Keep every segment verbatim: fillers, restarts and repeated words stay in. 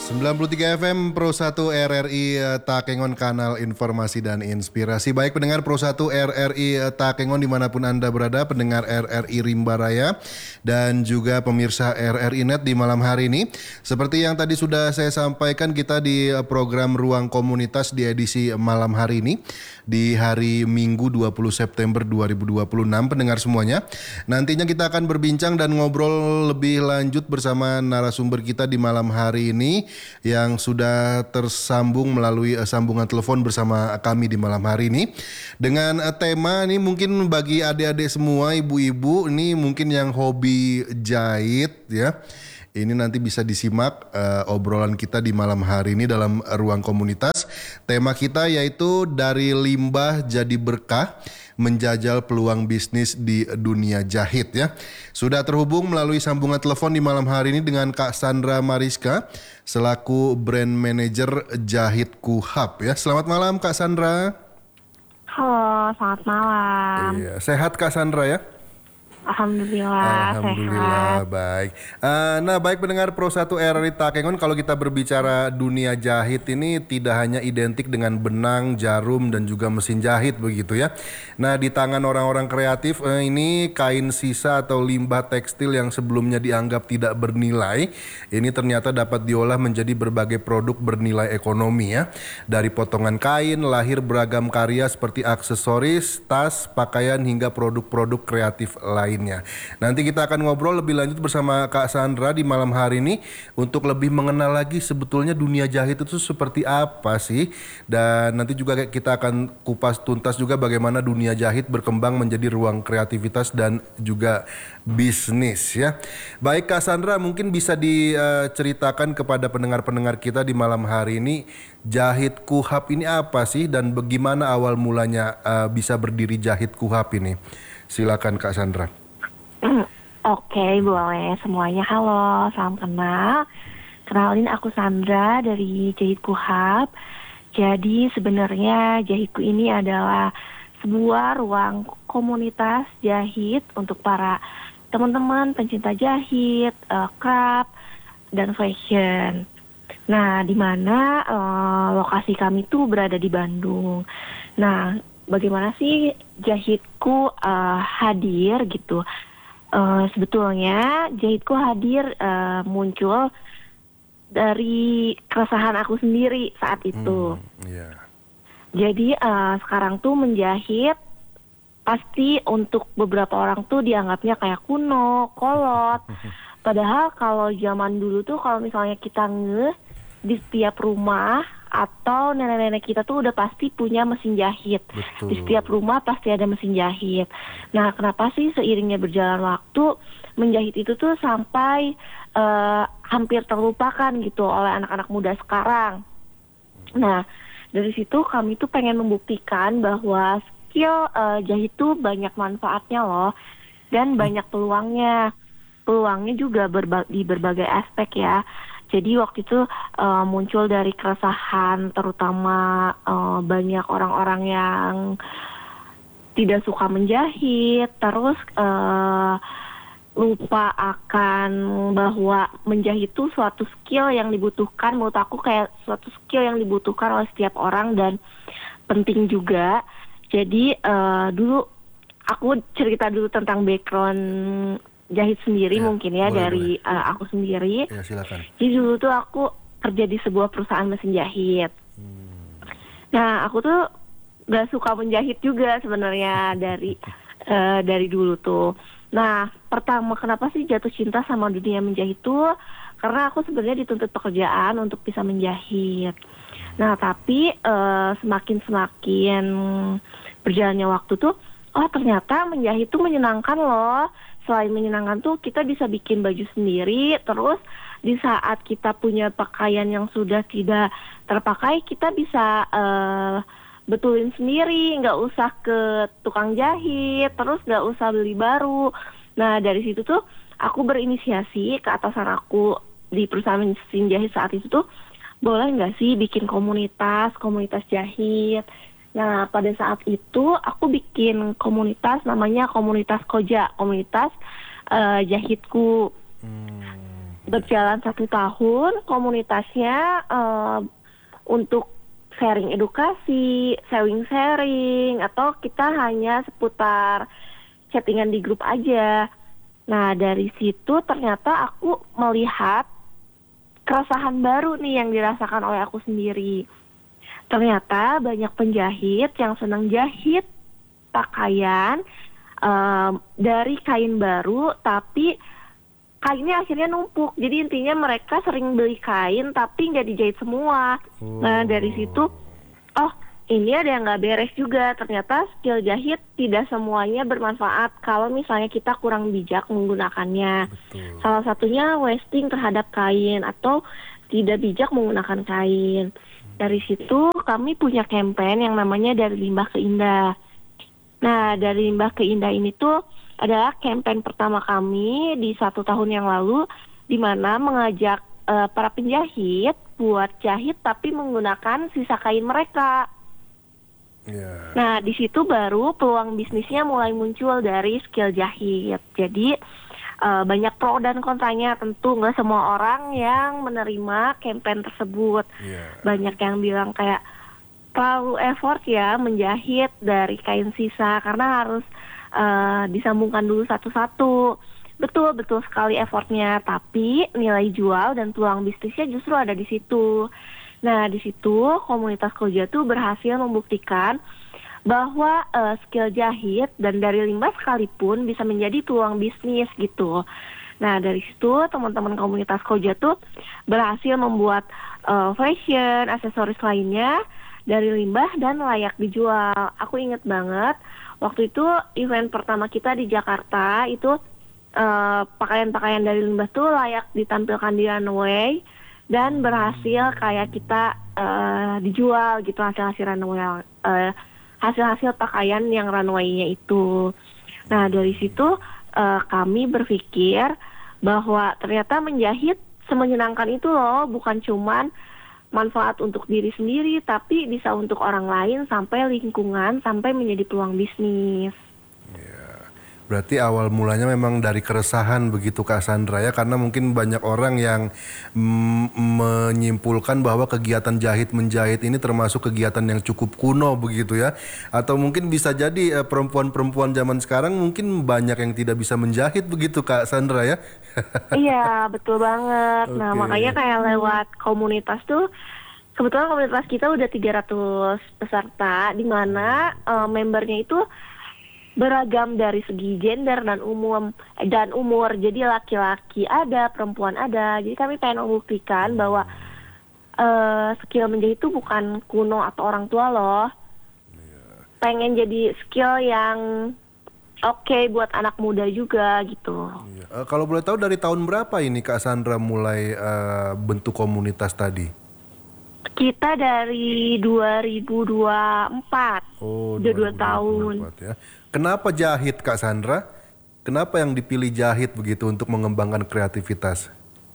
sembilan puluh tiga F M Pro satu R R I Takengon, kanal informasi dan inspirasi. Baik pendengar Pro satu R R I Takengon dimanapun Anda berada, pendengar R R I Rimba Raya dan juga pemirsa R R I Net di malam hari ini. Seperti yang tadi sudah saya sampaikan, kita di program Ruang Komunitas di edisi malam hari ini di hari Minggu dua puluh September dua ribu dua puluh enam, pendengar semuanya. Nantinya kita akan berbincang dan ngobrol lebih lanjut bersama narasumber kita di malam hari ini yang sudah tersambung melalui uh, sambungan telepon bersama kami di malam hari ini dengan uh, tema ini mungkin bagi adik-adik semua, ibu-ibu ini mungkin yang hobi jahit ya. Ini nanti bisa disimak uh, obrolan kita di malam hari ini dalam Ruang Komunitas. Tema kita yaitu dari limbah jadi berkah, menjajal peluang bisnis di dunia jahit ya. Sudah terhubung melalui sambungan telepon di malam hari ini dengan Kak Sandra Mariska selaku brand manager Jahitku Hub ya. Selamat malam Kak Sandra. Halo, selamat malam. Iya, sehat Kak Sandra ya? Alhamdulillah, Alhamdulillah sehat. baik. Uh, nah baik pendengar Pro satu R R I Takengon, kalau kita berbicara dunia jahit ini tidak hanya identik dengan benang, jarum dan juga mesin jahit begitu ya. Nah di tangan orang-orang kreatif uh, ini kain sisa atau limbah tekstil yang sebelumnya dianggap tidak bernilai, ini ternyata dapat diolah menjadi berbagai produk bernilai ekonomi ya. Dari potongan kain lahir beragam karya seperti aksesoris, tas, pakaian hingga produk-produk kreatif lain. Nanti kita akan ngobrol lebih lanjut bersama Kak Sandra di malam hari ini untuk lebih mengenal lagi sebetulnya dunia jahit itu seperti apa sih, dan nanti juga kita akan kupas tuntas juga bagaimana dunia jahit berkembang menjadi ruang kreativitas dan juga bisnis ya. Baik Kak Sandra, mungkin bisa diceritakan kepada pendengar-pendengar kita di malam hari ini, Jahitku Hub ini apa sih dan bagaimana awal mulanya uh, bisa berdiri Jahitku Hub ini? Silakan Kak Sandra. Oke, okay, boleh semuanya. Halo, salam kenal. Kenalin aku Sandra dari Jahitku Hub. Jadi sebenarnya Jahitku ini adalah sebuah ruang komunitas jahit untuk para teman-teman pencinta jahit, uh, craft, dan fashion. Nah, di mana uh, lokasi kami tuh berada di Bandung. Nah, bagaimana sih Jahitku uh, hadir gitu? Uh, sebetulnya Jahitku hadir uh, muncul dari keresahan aku sendiri saat itu. Hmm, yeah. Jadi uh, sekarang tuh menjahit pasti untuk beberapa orang tuh dianggapnya kayak kuno, kolot. Padahal kalau zaman dulu tuh kalau misalnya kita nge di setiap rumah atau nenek-nenek kita tuh udah pasti punya mesin jahit. Betul. Di setiap rumah pasti ada mesin jahit. Nah, kenapa sih seiringnya berjalan waktu menjahit itu tuh sampai uh, hampir terlupakan gitu oleh anak-anak muda sekarang? Nah, dari situ kami tuh pengen membuktikan bahwa skill uh, jahit tuh banyak manfaatnya loh dan banyak peluangnya. Peluangnya juga berba- di berbagai aspek ya. Jadi waktu itu uh, muncul dari keresahan, terutama uh, banyak orang-orang yang tidak suka menjahit, terus uh, lupa akan bahwa menjahit itu suatu skill yang dibutuhkan. Menurut aku kayak suatu skill yang dibutuhkan oleh setiap orang dan penting juga. Jadi uh, dulu aku cerita dulu tentang background jahit sendiri ya, mungkin ya boleh, dari boleh. Uh, aku sendiri. Ya, silakan. Jadi dulu tuh aku kerja di sebuah perusahaan mesin jahit. Hmm. Nah aku tuh gak suka menjahit juga sebenarnya dari uh, dari dulu tuh. Nah pertama kenapa sih jatuh cinta sama dunia menjahit tuh? Karena aku sebenarnya dituntut pekerjaan untuk bisa menjahit. Nah tapi uh, semakin semakin berjalannya waktu tuh, oh ternyata menjahit tuh menyenangkan loh. Selain menyenangkan tuh kita bisa bikin baju sendiri, terus di saat kita punya pakaian yang sudah tidak terpakai, kita bisa uh, betulin sendiri, nggak usah ke tukang jahit, terus nggak usah beli baru. Nah dari situ tuh aku berinisiasi ke atasan aku di perusahaan mesin jahit saat itu tuh, boleh nggak sih bikin komunitas, komunitas jahit. Nah, pada saat itu aku bikin komunitas namanya komunitas Koja, komunitas uh, jahitku. Hmm. berjalan satu tahun, komunitasnya uh, untuk sharing edukasi, sharing-sharing, atau kita hanya seputar chattingan di grup aja. Nah, dari situ ternyata aku melihat keresahan baru nih yang dirasakan oleh aku sendiri. Ternyata banyak penjahit yang senang jahit pakaian um, dari kain baru, tapi kainnya akhirnya numpuk. Jadi intinya mereka sering beli kain tapi nggak dijahit semua. Oh. Nah dari situ, oh ini ada yang nggak beres juga. Ternyata skill jahit tidak semuanya bermanfaat kalau misalnya kita kurang bijak menggunakannya. Betul. Salah satunya wasting terhadap kain atau tidak bijak menggunakan kain. Dari situ kami punya campaign yang namanya Dari Limbah ke Indah. Nah Dari Limbah ke Indah ini tuh adalah campaign pertama kami di satu tahun yang lalu, di mana mengajak uh, para penjahit buat jahit tapi menggunakan sisa kain mereka. Yeah. Nah di situ baru peluang bisnisnya mulai muncul dari skill jahit. Jadi uh, banyak pro dan kontranya, tentu nggak semua orang yang menerima campaign tersebut. Yeah. Banyak yang bilang kayak terlalu effort ya menjahit dari kain sisa karena harus Uh, disambungkan dulu satu-satu. Betul, betul sekali effortnya, tapi nilai jual dan peluang bisnisnya justru ada di situ. Nah, di situ komunitas Koja tuh berhasil membuktikan bahwa uh, skill jahit dan dari limbah sekalipun bisa menjadi peluang bisnis gitu. Nah, dari situ teman-teman komunitas Koja tuh berhasil membuat uh, fashion, aksesoris lainnya dari limbah dan layak dijual. Aku inget banget waktu itu event pertama kita di Jakarta itu uh, pakaian-pakaian dari limbah tuh layak ditampilkan di runway dan berhasil kayak kita uh, dijual gitu hasil-hasil runway, uh, hasil-hasil pakaian yang runway-nya itu. Nah dari situ uh, kami berpikir bahwa ternyata menjahit semenyenangkan itu loh, bukan cuman manfaat untuk diri sendiri, tapi bisa untuk orang lain, sampai lingkungan, sampai menjadi peluang bisnis. Ya, berarti awal mulanya memang dari keresahan begitu Kak Sandra ya, karena mungkin banyak orang yang mm, menyimpulkan bahwa kegiatan jahit menjahit ini termasuk kegiatan yang cukup kuno begitu ya, atau mungkin bisa jadi eh, perempuan-perempuan zaman sekarang mungkin banyak yang tidak bisa menjahit begitu Kak Sandra ya. Iya betul banget. Okay. Nah makanya kayak lewat komunitas tuh, kebetulan komunitas kita udah tiga ratus peserta, di mana uh, membernya itu beragam dari segi gender dan umum dan umur. Jadi laki-laki ada, perempuan ada. Jadi kami pengen membuktikan bahwa uh, skill menjahit itu bukan kuno atau orang tua loh. Pengen jadi skill yang oke okay buat anak muda juga gitu. Iya. Uh, kalau boleh tahu dari tahun berapa ini Kak Sandra mulai uh, bentuk komunitas tadi? Kita dari dua ribu dua puluh empat. Oh, udah dua tahun. Ya. Kenapa jahit Kak Sandra? Kenapa yang dipilih jahit begitu untuk mengembangkan kreativitas?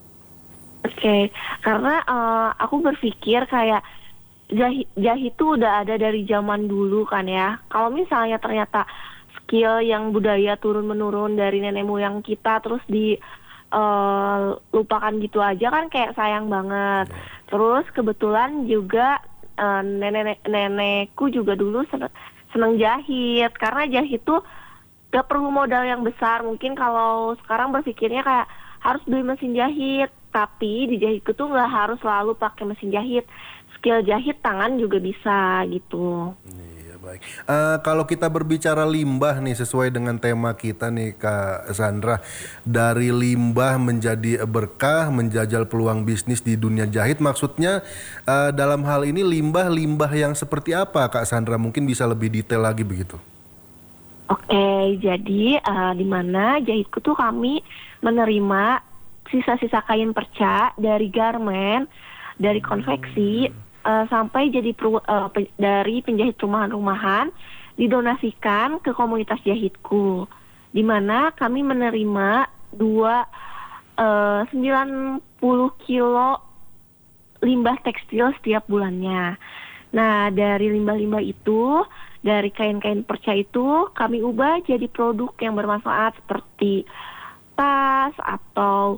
Oke, okay. Karena uh, aku berpikir kayak jahit, jahit itu udah ada dari zaman dulu kan ya. Kalau misalnya ternyata skill yang budaya turun-menurun dari nenek moyang kita terus di uh, lupakan gitu aja kan kayak sayang banget. Terus kebetulan juga uh, nenek-nenekku juga dulu seneng, seneng jahit, karena jahit tuh gak perlu modal yang besar. Mungkin kalau sekarang berpikirnya kayak harus beli mesin jahit, tapi di jahitku tuh gak harus selalu pakai mesin jahit. Skill jahit tangan juga bisa gitu. Baik. Uh, kalau kita berbicara limbah nih sesuai dengan tema kita nih Kak Sandra, dari limbah menjadi berkah, menjajal peluang bisnis di dunia jahit, maksudnya uh, dalam hal ini limbah-limbah yang seperti apa Kak Sandra? Mungkin bisa lebih detail lagi begitu. Oke, jadi uh, di mana jahitku tuh kami menerima sisa-sisa kain perca dari garmen, dari konveksi, Uh, sampai jadi per, uh, pe, dari penjahit rumahan-rumahan didonasikan ke komunitas jahitku, di mana kami menerima dua uh, sembilan puluh kilo limbah tekstil setiap bulannya. Nah dari limbah-limbah itu, dari kain-kain perca itu kami ubah jadi produk yang bermanfaat seperti tas atau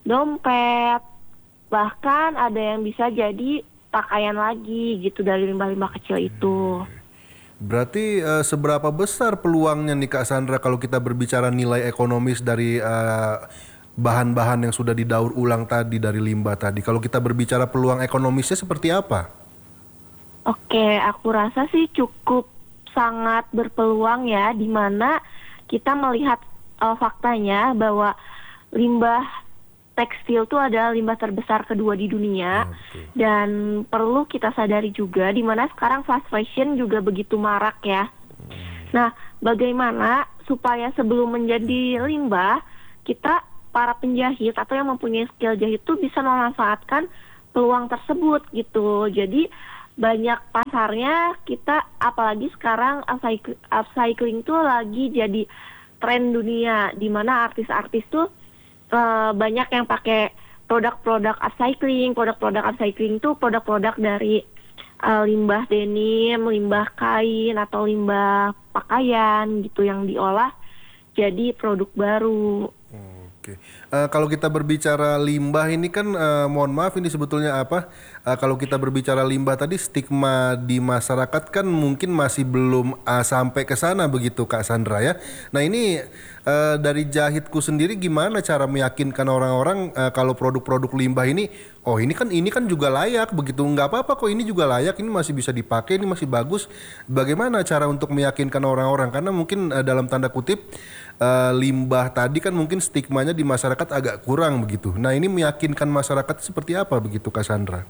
dompet, bahkan ada yang bisa jadi pakaian lagi gitu dari limbah-limbah kecil itu. Berarti uh, seberapa besar peluangnya nih Kak Sandra kalau kita berbicara nilai ekonomis dari uh, bahan-bahan yang sudah didaur ulang tadi dari limbah tadi? Kalau kita berbicara peluang ekonomisnya seperti apa? Oke, aku rasa sih cukup sangat berpeluang ya, di mana kita melihat uh, faktanya bahwa limbah tekstil itu adalah limbah terbesar kedua di dunia. Oke. Dan perlu kita sadari juga di mana sekarang fast fashion juga begitu marak ya. Nah, bagaimana supaya sebelum menjadi limbah, kita para penjahit atau yang mempunyai skill jahit itu bisa memanfaatkan peluang tersebut gitu. Jadi banyak pasarnya kita, apalagi sekarang upcycling, upcycling tuh lagi jadi tren dunia, di mana artis-artis tuh Uh, banyak yang pakai produk-produk upcycling. Produk-produk upcycling itu produk-produk dari uh, limbah denim, limbah kain, atau limbah pakaian gitu yang diolah jadi produk baru. Oke, uh, kalau kita berbicara limbah ini kan, uh, mohon maaf ini sebetulnya apa? Uh, kalau kita berbicara limbah tadi, stigma di masyarakat kan mungkin masih belum uh, sampai ke sana begitu Kak Sandra ya. Nah ini uh, dari Jahitku sendiri gimana cara meyakinkan orang-orang uh, kalau produk-produk limbah ini, oh ini kan ini kan juga layak begitu, nggak apa-apa kok ini juga layak, ini masih bisa dipakai, ini masih bagus. Bagaimana cara untuk meyakinkan orang-orang? Karena mungkin uh, dalam tanda kutip Uh, limbah tadi kan mungkin stigmanya di masyarakat agak kurang begitu. Nah ini meyakinkan masyarakat seperti apa begitu Kak Sandra?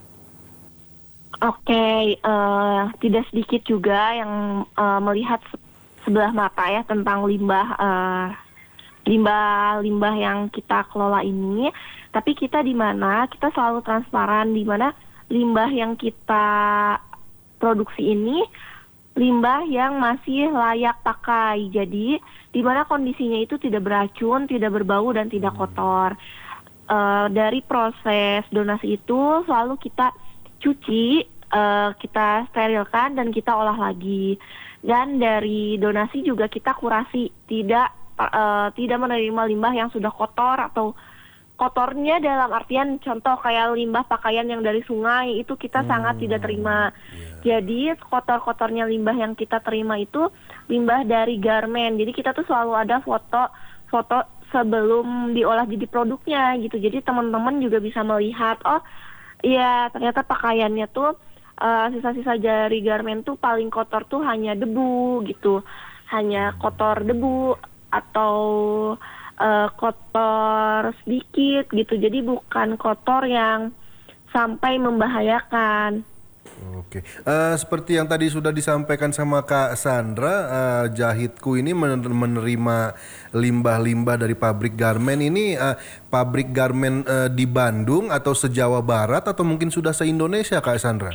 Oke, uh, tidak sedikit juga yang uh, melihat se- sebelah mata ya tentang limbah uh, limbah-limbah yang kita kelola ini. Tapi kita di mana kita selalu transparan, di mana limbah yang kita produksi ini limbah yang masih layak pakai. Jadi di mana kondisinya itu tidak beracun, tidak berbau, dan tidak kotor. Uh, dari proses donasi itu selalu kita cuci, uh, kita sterilkan, dan kita olah lagi. Dan dari donasi juga kita kurasi, tidak uh, tidak menerima limbah yang sudah kotor, atau kotornya dalam artian contoh kayak limbah pakaian yang dari sungai itu kita hmm. sangat tidak terima. Yeah. Jadi kotor-kotornya limbah yang kita terima itu limbah dari garmen. Jadi kita tuh selalu ada foto foto sebelum diolah jadi produknya gitu. Jadi teman-teman juga bisa melihat, oh iya ternyata pakaiannya tuh uh, sisa-sisa dari garmen tuh paling kotor tuh hanya debu gitu. Hanya kotor debu atau Uh, kotor sedikit gitu, jadi bukan kotor yang sampai membahayakan. Oke, uh, seperti yang tadi sudah disampaikan sama Kak Sandra, uh, Jahitku ini menerima limbah-limbah dari pabrik garmen ini, uh, pabrik garmen uh, di Bandung atau se-Jawa Barat atau mungkin sudah se-Indonesia Kak Sandra?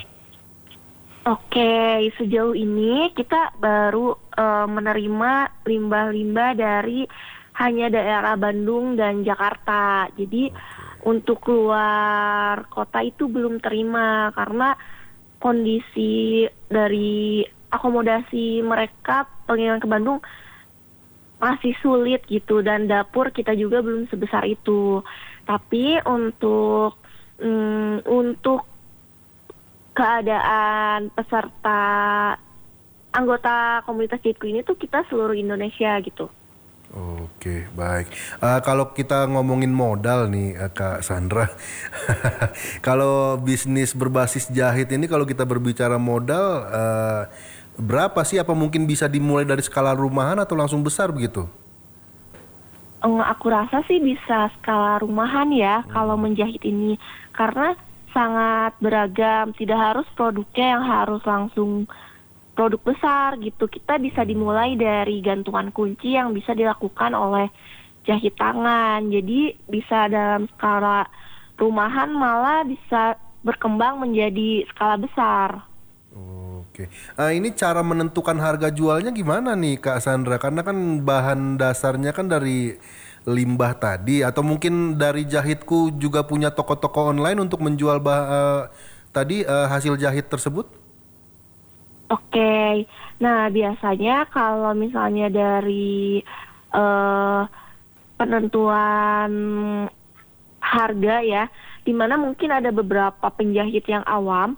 Oke, sejauh ini kita baru uh, menerima limbah-limbah dari hanya daerah Bandung dan Jakarta. Jadi okay. untuk keluar kota itu belum terima karena kondisi dari akomodasi mereka pengiriman ke Bandung masih sulit gitu, dan dapur kita juga belum sebesar itu. Tapi untuk mm, untuk keadaan peserta anggota komunitas Jahitku ini tuh kita seluruh Indonesia gitu. Oke, baik. Uh, kalau kita ngomongin modal nih, uh, Kak Sandra, kalau bisnis berbasis jahit ini, kalau kita berbicara modal, uh, berapa sih? Apa mungkin bisa dimulai dari skala rumahan atau langsung besar begitu? Um, aku rasa sih bisa skala rumahan ya hmm. kalau menjahit ini, karena sangat beragam. Tidak harus produknya yang harus langsung produk besar gitu. Kita bisa dimulai dari gantungan kunci yang bisa dilakukan oleh jahit tangan. Jadi bisa dalam skala rumahan malah bisa berkembang menjadi skala besar. Oke, uh, ini cara menentukan harga jualnya gimana nih Kak Sandra? Karena kan bahan dasarnya kan dari limbah tadi, atau mungkin dari Jahitku juga punya toko-toko online untuk menjual bah- uh, tadi uh, hasil jahit tersebut? Oke, nah biasanya kalau misalnya dari uh, penentuan harga ya, dimana mungkin ada beberapa penjahit yang awam,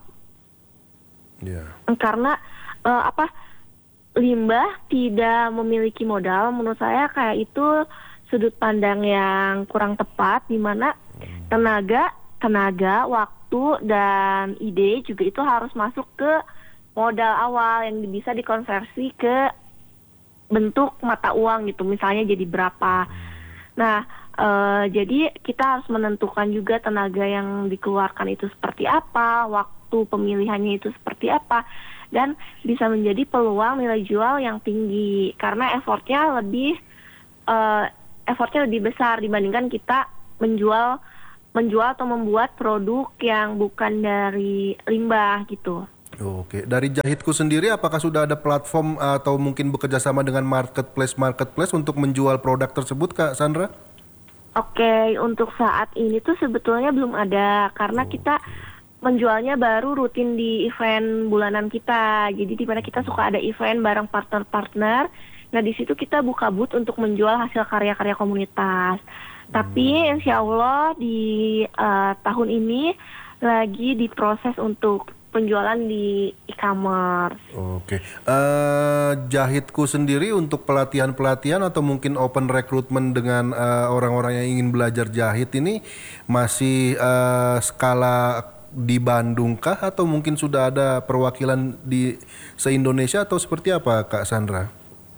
yeah. karena uh, apa limbah tidak memiliki modal. Menurut saya kayak itu sudut pandang yang kurang tepat, dimana tenaga, tenaga, waktu dan ide juga itu harus masuk ke modal awal yang bisa dikonversi ke bentuk mata uang gitu, misalnya jadi berapa. Nah, e, jadi kita harus menentukan juga tenaga yang dikeluarkan itu seperti apa, waktu pemilihannya itu seperti apa, dan bisa menjadi peluang nilai jual yang tinggi karena effortnya lebih e, effortnya lebih besar dibandingkan kita menjual menjual atau membuat produk yang bukan dari limbah gitu. Oke, dari Jahitku sendiri apakah sudah ada platform atau mungkin bekerja sama dengan marketplace-marketplace untuk menjual produk tersebut, Kak Sandra? Oke, untuk saat ini tuh sebetulnya belum ada karena kita menjualnya baru rutin di event bulanan kita. Jadi di mana kita suka ada event bareng partner-partner. Nah, di situ kita buka booth untuk menjual hasil karya-karya komunitas. Tapi insya Allah di uh, tahun ini lagi diproses untuk penjualan di e-commerce. Oke, uh, Jahitku sendiri untuk pelatihan-pelatihan atau mungkin open recruitment dengan uh, orang-orang yang ingin belajar jahit ini masih uh, skala di Bandung kah atau mungkin sudah ada perwakilan di se-Indonesia atau seperti apa, Kak Sandra?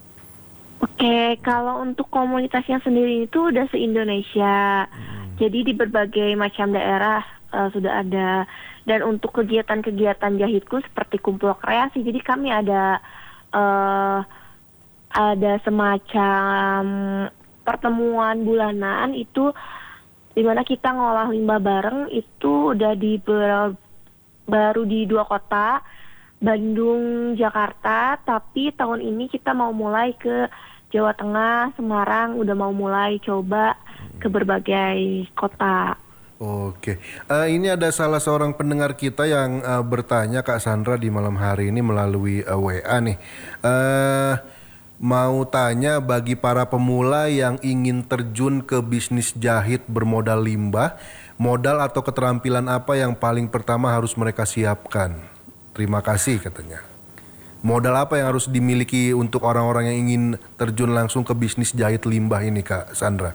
Oke, kalau untuk komunitasnya sendiri itu udah se-Indonesia. Hmm. Jadi di berbagai macam daerah uh, sudah ada. Dan untuk kegiatan-kegiatan Jahitku seperti kumpul kreasi, jadi kami ada uh, ada semacam pertemuan bulanan itu di mana kita ngolah limbah bareng. Itu udah di ber, baru di dua kota, Bandung, Jakarta. Tapi tahun ini kita mau mulai ke Jawa Tengah, Semarang, udah mau mulai coba ke berbagai kota. Oke, uh, ini ada salah seorang pendengar kita yang uh, bertanya Kak Sandra di malam hari ini melalui uh, W A nih. Uh, mau tanya bagi para pemula yang ingin terjun ke bisnis jahit bermodal limbah, modal atau keterampilan apa yang paling pertama harus mereka siapkan? Terima kasih katanya. Modal apa yang harus dimiliki untuk orang-orang yang ingin terjun langsung ke bisnis jahit limbah ini, Kak Sandra?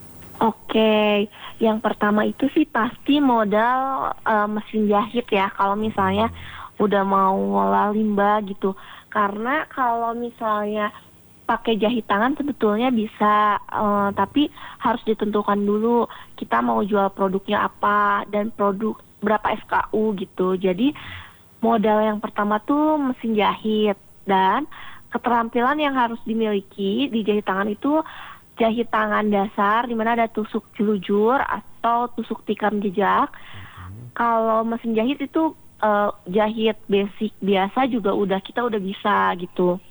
Oke, yang pertama itu sih pasti modal uh, mesin jahit ya. Kalau misalnya udah mau ngolah limbah gitu, karena kalau misalnya pakai jahit tangan sebetulnya bisa, uh, tapi harus ditentukan dulu kita mau jual produknya apa dan produk berapa S K U gitu. Jadi modal yang pertama tuh mesin jahit, dan keterampilan yang harus dimiliki di jahit tangan itu jahit tangan dasar, di mana ada tusuk jelujur atau tusuk tikam jejak. Mm-hmm. Kalau mesin jahit itu uh, jahit basic biasa juga udah kita udah bisa gitu.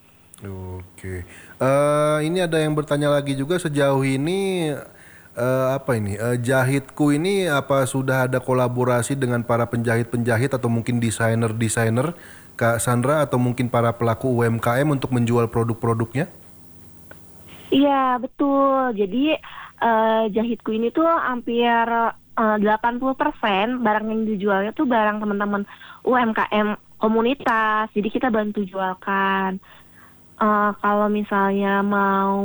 Oke, uh, ini ada yang bertanya lagi juga sejauh ini uh, apa ini uh, Jahitku ini apa sudah ada kolaborasi dengan para penjahit-penjahit atau mungkin desainer-desainer, Kak Sandra, atau mungkin para pelaku U M K M untuk menjual produk-produknya? Iya, betul. Jadi uh, Jahitku ini tuh hampir uh, delapan puluh persen barang yang dijualnya tuh barang teman-teman U M K M komunitas. Jadi kita bantu jualkan. Uh, kalau misalnya mau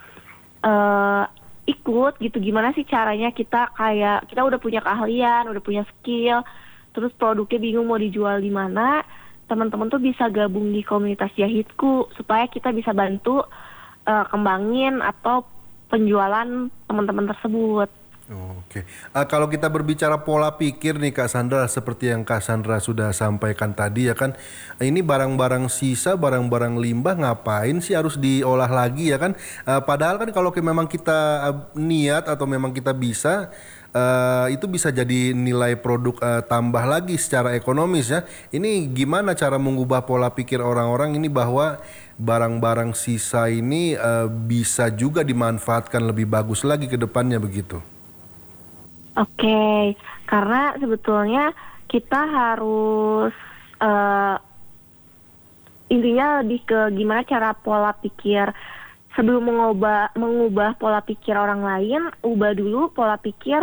uh, ikut gitu, gimana sih caranya kita kayak kita udah punya keahlian, udah punya skill, terus produknya bingung mau dijual di mana, teman-teman tuh bisa gabung di komunitas Jahitku supaya kita bisa bantu Uh, kembangin atau penjualan teman-teman tersebut. Oke, uh, kalau kita berbicara pola pikir nih Kak Sandra, seperti yang Kak Sandra sudah sampaikan tadi ya kan, ini barang-barang sisa, barang-barang limbah ngapain sih harus diolah lagi ya kan? Uh, padahal kan kalau memang kita uh, niat atau memang kita bisa, uh, itu bisa jadi nilai produk uh, tambah lagi secara ekonomis ya. Ini gimana cara mengubah pola pikir orang-orang ini bahwa barang-barang sisa ini uh, bisa juga dimanfaatkan lebih bagus lagi ke depannya begitu? Oke, karena sebetulnya kita harus uh, intinya lebih ke gimana cara pola pikir. Sebelum mengubah mengubah pola pikir orang lain, ubah dulu pola pikir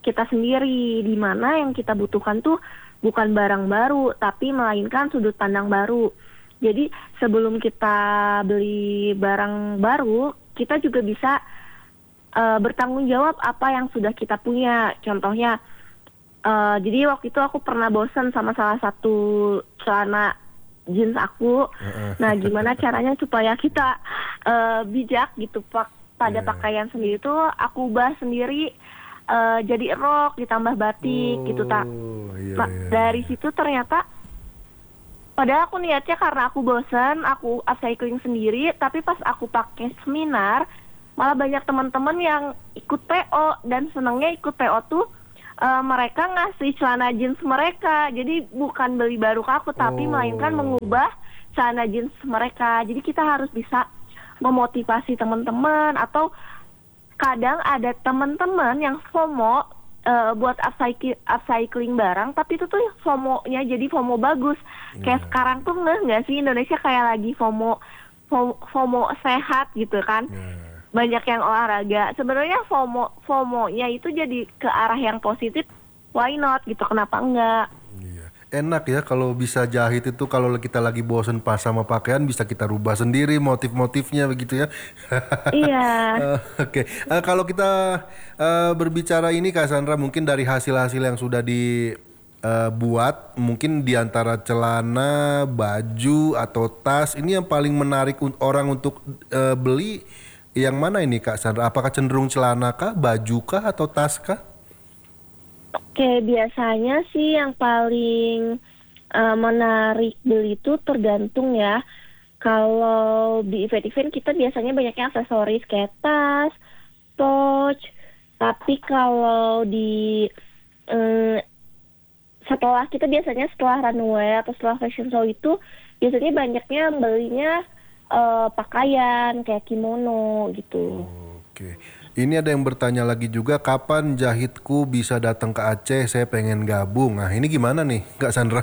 kita sendiri, di mana yang kita butuhkan tuh bukan barang baru, tapi melainkan sudut pandang baru. Jadi sebelum kita beli barang baru, kita juga bisa uh, bertanggung jawab apa yang sudah kita punya. Contohnya, uh, jadi waktu itu aku pernah bosan sama salah satu celana jeans aku. Nah, gimana caranya supaya kita uh, bijak gitu pak pada yeah. pakaian sendiri tuh aku ubah sendiri. Uh, jadi rok ditambah batik oh, gitu tak. Iya, nah, iya, dari iya. situ ternyata padahal aku niatnya karena aku bosan, aku upcycling sendiri, tapi pas aku pakai seminar malah banyak teman-teman yang ikut P O dan senangnya ikut P O tuh uh, mereka ngasih celana jeans mereka. Jadi bukan beli baru ke aku tapi oh. melainkan mengubah celana jeans mereka. Jadi kita harus bisa memotivasi teman-teman atau kadang ada teman-teman yang FOMO uh, buat upcycling, upcycling barang, tapi itu tuh FOMO-nya jadi FOMO bagus. Yeah. Kayak sekarang tuh nggak nggak sih Indonesia kayak lagi FOMO, FOMO, FOMO sehat gitu kan. Yeah. Banyak yang olahraga. Sebenarnya FOMO, FOMO-nya itu jadi ke arah yang positif. Why not gitu? Kenapa enggak? Enak ya kalau bisa jahit itu, kalau kita lagi bosen pas sama pakaian bisa kita rubah sendiri motif-motifnya begitu ya. Iya. uh, Oke, okay. uh, kalau kita uh, berbicara ini Kak Sandra, mungkin dari hasil-hasil yang sudah dibuat, uh, mungkin diantara celana, baju atau tas, ini yang paling menarik orang untuk uh, beli yang mana ini Kak Sandra? Apakah cenderung celana kah, baju kah, atau tas kah? Oke, biasanya sih yang paling uh, menarik beli itu tergantung ya. Kalau di event-event kita biasanya banyaknya aksesoris kayak tas, pouch. Tapi kalau di um, setelah kita biasanya setelah runway atau setelah fashion show itu biasanya banyaknya belinya uh, pakaian kayak kimono gitu. Oke. Ini ada yang bertanya lagi juga, kapan jahitku bisa datang ke Aceh? Saya pengen gabung. Nah, ini gimana nih, Kak Sandra?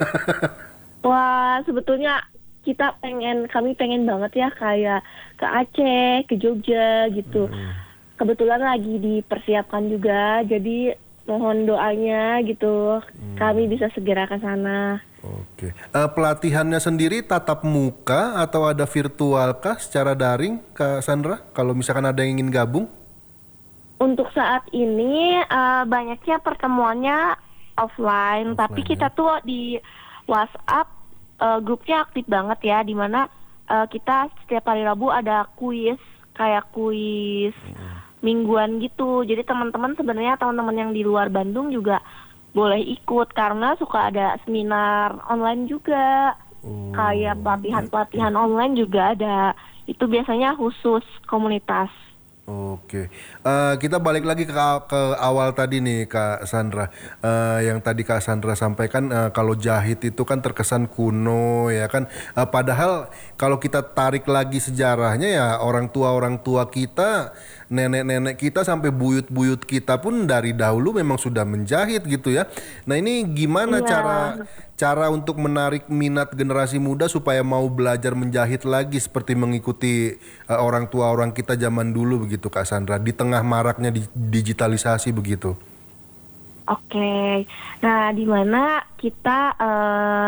Wah, sebetulnya kita pengen, kami pengen banget ya kayak ke Aceh, ke Jogja gitu. Hmm. Kebetulan lagi dipersiapkan juga, jadi mohon doanya gitu, hmm. kami bisa segera ke sana. Oke. Uh, pelatihannya sendiri tatap muka atau ada virtual kah secara daring, Kak Sandra? Kalau misalkan ada yang ingin gabung? Untuk saat ini uh, banyaknya pertemuannya offline, offline tapi kita ya. tuh di WhatsApp uh, grupnya aktif banget ya, di mana uh, kita setiap hari Rabu ada kuis kayak kuis hmm. mingguan gitu. Jadi teman-teman sebenarnya teman-teman yang di luar Bandung juga boleh ikut karena suka ada seminar online juga, oh. kayak pelatihan-pelatihan online juga ada. Itu biasanya khusus komunitas. Oke, uh, kita balik lagi ke, ke awal tadi nih Kak Sandra, uh, yang tadi Kak Sandra sampaikan uh, kalau jahit itu kan terkesan kuno ya kan, uh, padahal kalau kita tarik lagi sejarahnya ya orang tua orang tua kita, nenek-nenek kita sampai buyut-buyut kita pun dari dahulu memang sudah menjahit gitu ya. Nah ini gimana ya. cara cara untuk menarik minat generasi muda supaya mau belajar menjahit lagi seperti mengikuti uh, orang tua orang kita zaman dulu begitu Kak Sandra, di tengah maraknya di, digitalisasi begitu. Oke, nah di mana kita uh,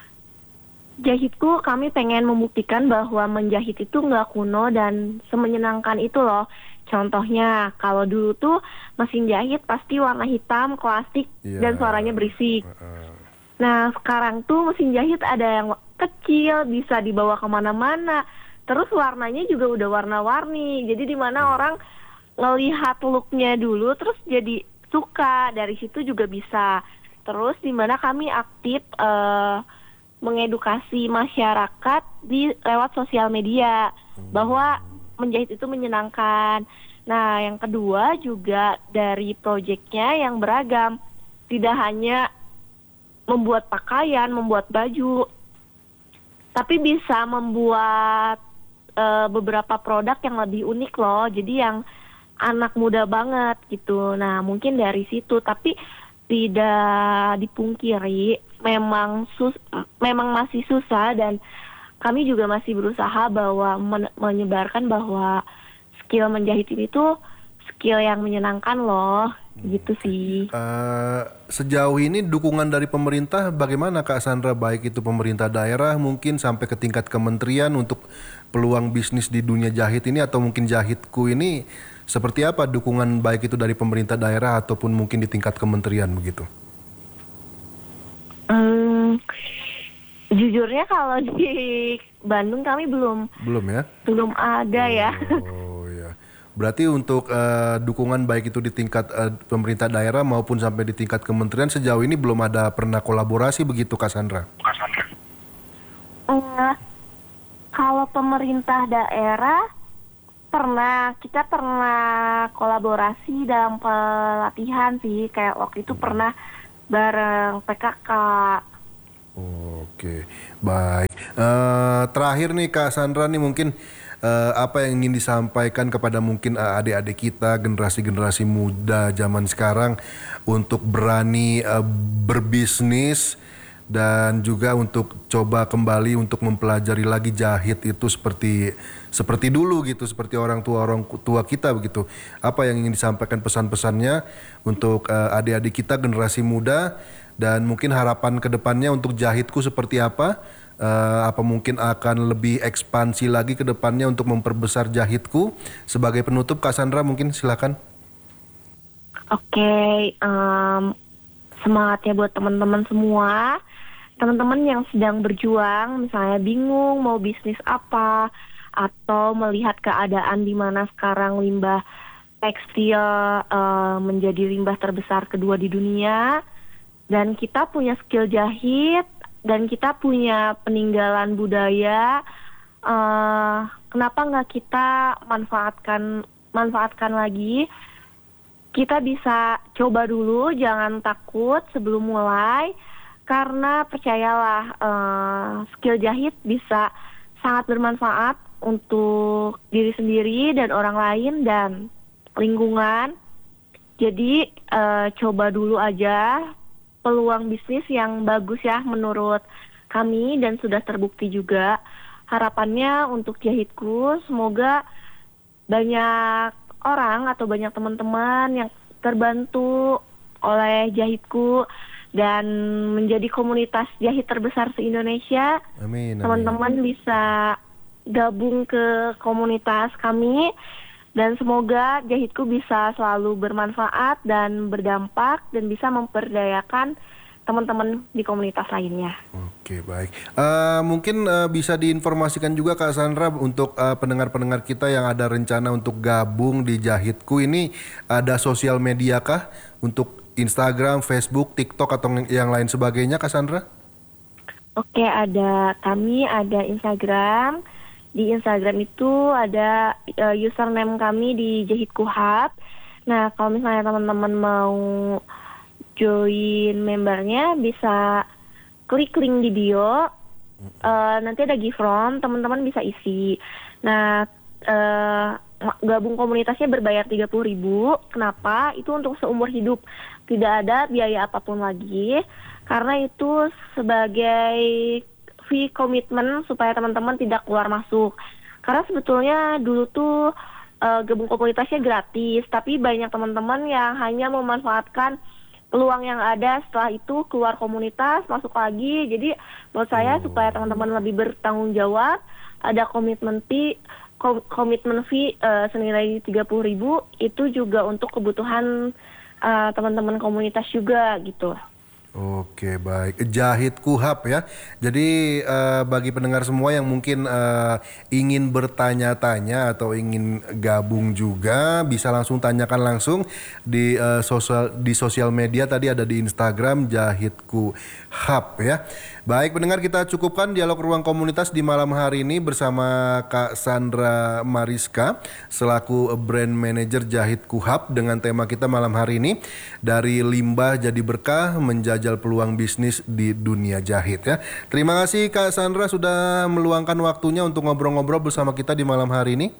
jahitku kami pengen membuktikan bahwa menjahit itu nggak kuno dan semenyenangkan itu loh. Contohnya kalau dulu tuh mesin jahit pasti warna hitam, klasik yeah. dan suaranya berisik. Uh-uh. Nah sekarang tuh mesin jahit ada yang kecil, bisa dibawa kemana-mana. Terus warnanya juga udah warna-warni. Jadi di mana hmm. orang ngelihat looknya dulu, terus jadi suka. Dari situ juga bisa. Terus di mana kami aktif uh, mengedukasi masyarakat di lewat sosial media hmm. bahwa menjahit itu menyenangkan. Nah yang kedua juga dari proyeknya yang beragam. Tidak hanya membuat pakaian, membuat baju, tapi bisa membuat uh, beberapa produk yang lebih unik loh. Jadi yang anak muda banget gitu. Nah mungkin dari situ, tapi tidak dipungkiri memang sus, memang masih susah dan kami juga masih berusaha bahwa men- menyebarkan bahwa skill menjahit ini tuh skill yang menyenangkan loh, gitu sih. Uh, sejauh ini dukungan dari pemerintah bagaimana Kak Sandra, baik itu pemerintah daerah mungkin sampai ke tingkat kementerian untuk peluang bisnis di dunia jahit ini, atau mungkin Jahitku ini seperti apa dukungan baik itu dari pemerintah daerah ataupun mungkin di tingkat kementerian begitu? Hmm, jujurnya kalau di Bandung kami belum Belum ya? belum ada ya. Oh ya. Berarti untuk uh, dukungan baik itu di tingkat uh, pemerintah daerah maupun sampai di tingkat kementerian sejauh ini belum ada pernah kolaborasi begitu Kak Sandra? Eh, kalau pemerintah daerah pernah, kita pernah kolaborasi dalam pelatihan sih, kayak waktu itu pernah bareng P K K. Oke, baik. Uh, terakhir nih Kak Sandra nih, mungkin uh, apa yang ingin disampaikan kepada mungkin uh, adik-adik kita, generasi-generasi muda zaman sekarang untuk berani uh, berbisnis dan juga untuk coba kembali untuk mempelajari lagi jahit itu seperti seperti dulu gitu, seperti orang tua orang tua kita begitu. Apa yang ingin disampaikan pesan-pesannya untuk uh, adik-adik kita generasi muda, dan mungkin harapan kedepannya untuk Jahitku seperti apa? Uh, apa mungkin akan lebih ekspansi lagi ke depannya untuk memperbesar Jahitku? Sebagai penutup Kak Sandra mungkin silakan. Oke, okay, um, semangatnya buat teman-teman semua. Teman-teman yang sedang berjuang, misalnya bingung mau bisnis apa, atau melihat keadaan di mana sekarang limbah tekstil uh, menjadi limbah terbesar kedua di dunia, dan kita punya skill jahit, dan kita punya peninggalan budaya, uh, kenapa nggak kita manfaatkan manfaatkan lagi? Kita bisa coba dulu, jangan takut sebelum mulai. Karena percayalah, uh, skill jahit bisa sangat bermanfaat untuk diri sendiri dan orang lain dan lingkungan. Jadi uh, coba dulu aja, peluang bisnis yang bagus ya menurut kami dan sudah terbukti juga. Harapannya untuk Jahitku semoga banyak orang atau banyak teman-teman yang terbantu oleh Jahitku dan menjadi komunitas jahit terbesar se-Indonesia. Amin, amin. Teman-teman bisa gabung ke komunitas kami dan semoga Jahitku bisa selalu bermanfaat dan berdampak dan bisa memperdayakan teman-teman di komunitas lainnya. Oke, baik. Uh, mungkin uh, bisa diinformasikan juga Kak Sandra untuk uh, pendengar-pendengar kita yang ada rencana untuk gabung di Jahitku ini, ada sosial media kah untuk Instagram, Facebook, TikTok atau yang lain sebagainya Kak Sandra? Oke, ada, kami ada Instagram. Di Instagram itu ada uh, username kami di Jahitku Hub. Nah, kalau misalnya teman-teman mau join membernya bisa klik link di bio. Uh, nanti ada give from, teman-teman bisa isi. Nah, uh, gabung komunitasnya berbayar tiga puluh ribu. Kenapa? Itu untuk seumur hidup. Tidak ada biaya apapun lagi. Karena itu sebagai fee komitmen supaya teman-teman tidak keluar masuk. Karena sebetulnya dulu tuh uh, gabung komunitasnya gratis. Tapi banyak teman-teman yang hanya memanfaatkan peluang yang ada, setelah itu keluar komunitas, masuk lagi. Jadi menurut saya oh. supaya teman-teman lebih bertanggung jawab, ada komitmen fee, kom- komitmen fee uh, senilai tiga puluh ribu, itu juga untuk kebutuhan uh, teman-teman komunitas juga gitu. Oke, baik. Jahitku Hub ya. Jadi uh, bagi pendengar semua yang mungkin uh, ingin bertanya-tanya atau ingin gabung juga, bisa langsung tanyakan langsung di uh, sosial di sosial media, tadi ada di Instagram Jahitku Hub ya. Baik pendengar, kita cukupkan dialog ruang komunitas di malam hari ini bersama Kak Sandra Mariska selaku brand manager Jahitku Hub dengan tema kita malam hari ini, dari limbah jadi berkah menjajal peluang bisnis di dunia jahit ya. Terima kasih Kak Sandra sudah meluangkan waktunya untuk ngobrol-ngobrol bersama kita di malam hari ini.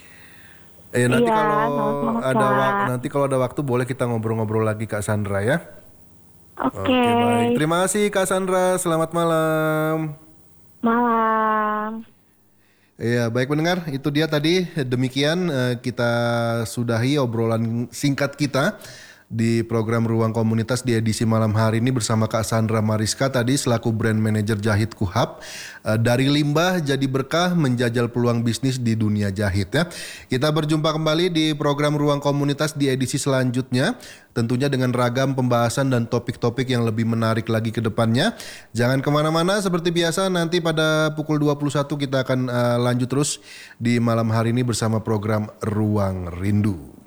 Eh nanti iya, kalau sama-sama, ada Kak. wak- nanti kalau ada waktu boleh kita ngobrol-ngobrol lagi Kak Sandra ya. Oke. Oke, baik. Terima kasih Kak Sandra. Selamat malam. Malam. Iya, baik pendengar, itu dia tadi demikian eh, kita sudahi obrolan singkat kita di program Ruang Komunitas di edisi malam hari ini bersama Kak Sandra Mariska tadi selaku brand manager Jahit Kuhab. Eh, dari limbah jadi berkah menjajal peluang bisnis di dunia jahit ya. Kita berjumpa kembali di program Ruang Komunitas di edisi selanjutnya. Tentunya dengan ragam pembahasan dan topik-topik yang lebih menarik lagi ke depannya. Jangan kemana-mana, seperti biasa nanti pada pukul dua puluh satu kita akan uh, lanjut terus di malam hari ini bersama program Ruang Rindu.